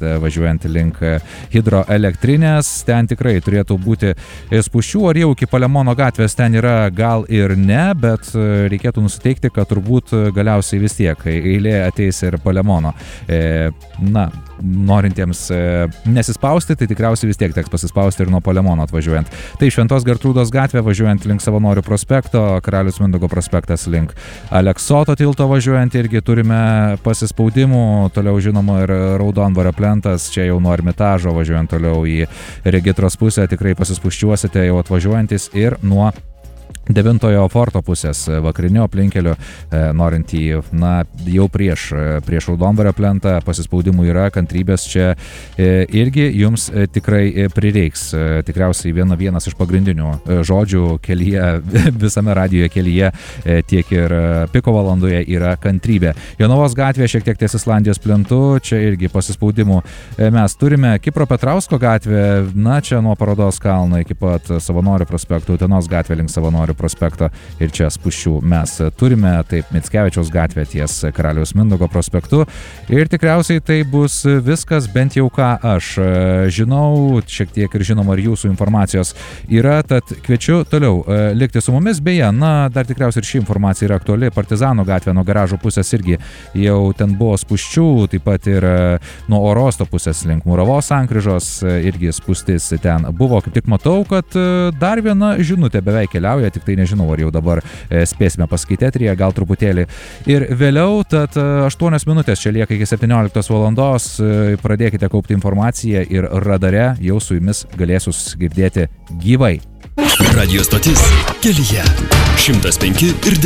važiuojant link hidroelektrinės. Ten tikrai turėtų būti spūsčių, ar jau iki Palemono gatvės ten yra, gal ir ne, bet reikėtų nusiteikti, kad turbūt galiausiai vis tiek eilė ateis ir Palemono. Norintiems nesispausti, tai tikriausiai vis tiek teks pasispausti ir nuo Palemono atvažiuojant. Tai Šventos Gertrūdos gatvė važiuojant link Savanorių prospekto, Karaliaus Mindaugo prospektas link Aleksoto tilto važiuojant irgi turime pasispaudimų, toliau žinoma ir Raudondvario plentas, čia jau nuo Ermitažo važiuojant toliau į Regitros pusę, tikrai pasispūsčiuosite jau atvažiuojantis ir nuo 9-ojo forto pusės vakarinio aplinkelio, norint į, jau prieš Raudondvario plentą, pasispaudimų yra, kantrybės čia irgi jums tikrai prireiks. Tikriausiai vienas iš pagrindinių žodžių kelyje, visame radijoje kelyje, tiek ir piko valandoje yra kantrybė. Jonavos gatvė šiek tiek ties Islandijos plentu, čia irgi pasispaudimų mes turime. Kipro Petrausko gatvė, čia nuo Parodos kalno iki pat Savanorių prospektų, Utenos gatvė link Savanorių prospekto ir čia spūsčių mes turime, taip Mickevičiaus gatvė ties Karaliaus Mindaugo prospektu ir tikriausiai tai bus viskas, bent jau ką aš žinau, šiek tiek ir žinoma ir jūsų informacijos yra, tad kviečiu toliau likti su mumis, beje, dar tikriausiai ir ši informacija yra aktuali, Partizanų gatvė nuo garažo pusės irgi jau ten buvo spūsčių, taip pat ir nuo Orosto pusės link Muravos sankryžos irgi spūstis ten buvo, kaip tik matau, kad dar viena žinutė beveik keliauja, tik tai nežinau, ar jau dabar spėsime pasakyti eteryje, gal truputėlį ir vėliau, tad 8 minutės čia lieka iki 17 valandos, pradėkite kaupti informaciją ir radare jau su jumis galėsiu susigirdėti gyvai. Radio stotis kelyje 105 ir